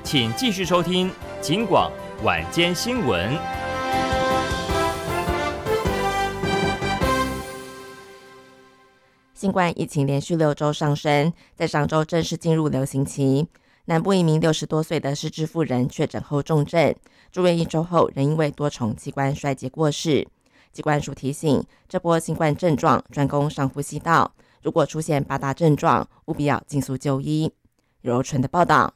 请继续收听警广晚间新闻。 新冠疫情连续6周上升，在上周正式进入流行期。南部一名60多岁的失智妇人确诊后重症，住院1周后仍因为多重器官衰竭过世。疾管署提醒，这波新冠症状专攻上呼吸道，如果出现8大症状，务必要尽速就医。柔纯的报道。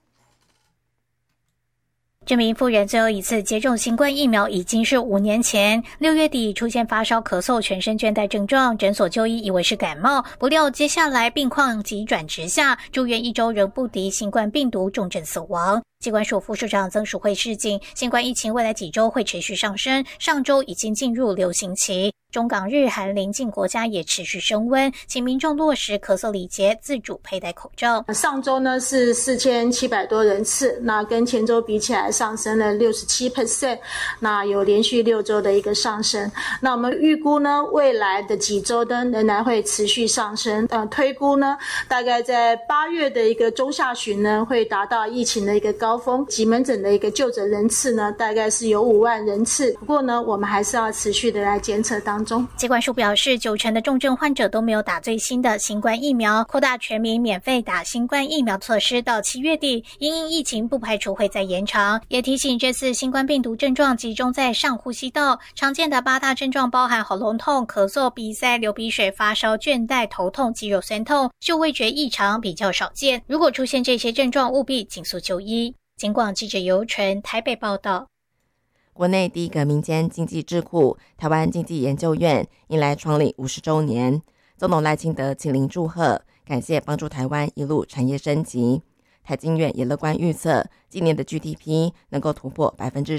这名妇人最后一次接种新冠疫苗已经是5年前，6月底出现发烧、咳嗽、全身倦怠症状，诊所就医以为是感冒，不料接下来病况急转直下，住院1周仍不敌新冠病毒，重症死亡。疾管署副署长曾淑慧示警，新冠疫情未来几周会持续上升，上周已经进入流行期。中港日韩邻近国家也持续升温，请民众落实咳嗽礼节，自主佩戴口罩。 上周呢是4700多人次，那跟前周比起来上升了67%，那有连续6周的一个上升。那我们预估呢，未来的几周呢仍然会持续上升。推估呢，大概在8月的一个中下旬呢，会达到疫情的一个高峰。急门诊的一个就诊人次呢，大概是有5万人次。不过呢，我们还是要持续的来监测当中。 疾管署表示，90%的重症患者都没有打最新的新冠疫苗，扩大全民免费打新冠疫苗措施到7月底，因疫情不排除会再延长。也提醒，这次新冠病毒症状集中在上呼吸道，常见的8大症状包含喉咙痛、咳嗽、鼻塞、流鼻水、发烧、倦怠、头痛、肌肉酸痛，嗅味觉异常比较少见。如果出现这些症状，务必尽速就医。警广记者尤纯台北报道。 国内第一个民间经济智库台湾经济研究院迎来创立50周年，总统赖清德亲临祝贺，感谢帮助台湾一路产业升级。台经院也乐观预测，今年的 GDP 能够突破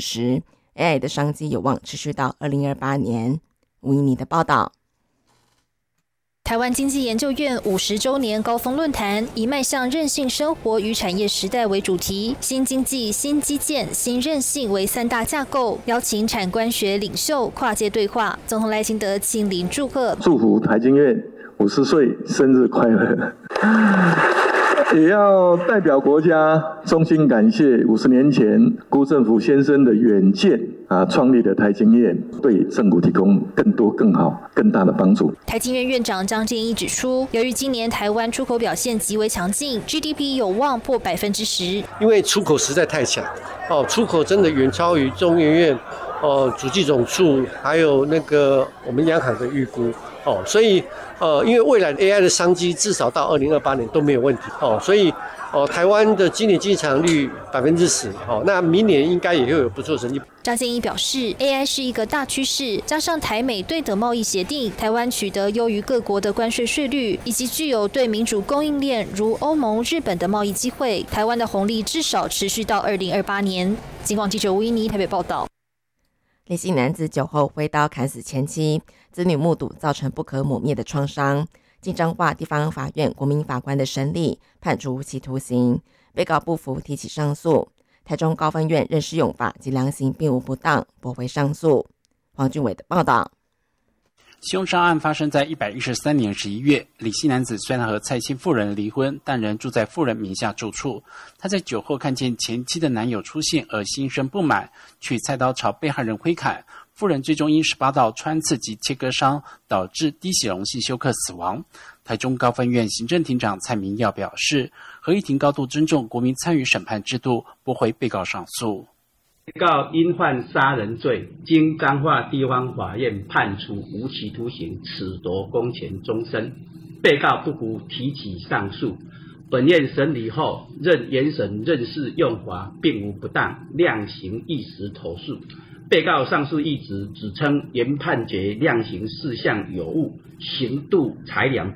10%，AI 的商机有望持续到2028年。吴怡妮的报道。 台湾经济研究院50周年高峰论坛以迈向韧性生活与产业时代为主题，新经济、新基建、新韧性为3大架构，邀请产官学领袖跨界对话。总统赖清德亲临祝贺， 祝福台经院50岁生日快乐。也要代表国家衷心感谢50年前辜振甫先生的远见创立的台经院，对政府提供更多、更好、更大的帮助。 台经院院长张建一指出，由于今年台湾出口表现极为强劲 ，GDP 有望破 10%。 因为出口实在太强，出口真的远超于中研院、主计总处还有那个我们央行的预估。所以因为未来 AI 的商机至少到2028年都没有问题。所以台湾的今年经济成长率 10%，那明年应该也会有不错成绩。 张建一表示 ，AI 是一个大趋势，加上台美对等贸易协定，台湾取得优于各国的关税税率，以及具有对民主供应链如欧盟、日本的贸易机会，台湾的红利至少持续到2028年。警广记者吴怡妮台北报道。 李姓男子酒后挥刀砍死前妻，子女目睹造成不可磨灭的创伤。经彰化地方法院国民法官的审理，判处无期徒刑。被告不服，提起上诉。台中高分院认识用法及量刑并无不当，驳回上诉。黄俊伟的报道。 凶杀案发生在113年11月，李姓男子虽然和蔡姓妇人离婚，但仍住在妇人名下住处。他在酒后看见前妻的男友出现而心生不满，取菜刀朝被害人挥砍，妇人最终因18道穿刺及切割伤，导致低血容性休克死亡。台中高分院行政庭长蔡明耀表示，合议庭高度尊重国民参与审判制度，驳回被告上诉。 被告因犯杀人罪，经彰化地方法院判处无期徒刑，褫夺公权终身。被告不服，提起上诉。本院审理后，认原审认识用法并无不当，量刑一时投诉。被告上诉一职指称原判决量刑事项有误，刑度裁量